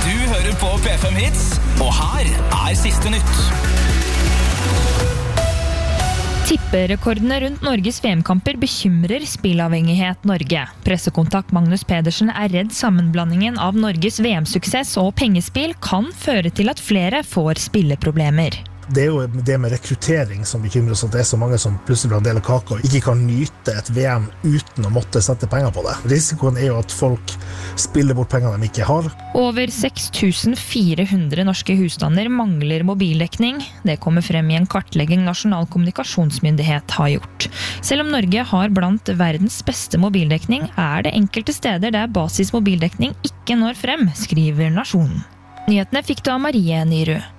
Du hører på P5 Hits, og her siste nytt. Tipperekordene rundt Norges VM-kamper bekymrer spillavhengighet Norge. Pressekontakt Magnus Pedersen redd sammenblandingen av Norges VM-suksess og pengespill kan føre til at flere får spilleproblemer. Det jo det med rekruttering som bekymrer oss, at det så mange som plutselig blir en del av kaka og ikke kan nyte et VM uten å måtte sette penger på det. Risikoen jo at folk spiller bort penger de ikke har. Over 6400 norske husstander mangler mobildekning. Det kommer frem i en kartlegging Nasjonal kommunikasjonsmyndighet har gjort. Selv om Norge har blant verdens beste mobildekning, det enkelte steder der basis mobildekning ikke når frem, skriver Nasjonen. Nyhetene fikk du av Marie Nyrud.